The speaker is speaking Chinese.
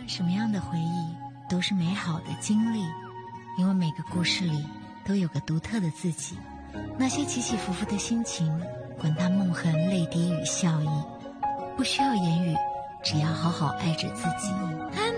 什么样的回忆都是美好的经历，因为每个故事里都有个独特的自己。那些起起伏伏的心情，管它梦痕泪滴与笑意，不需要言语，只要好好爱着自己。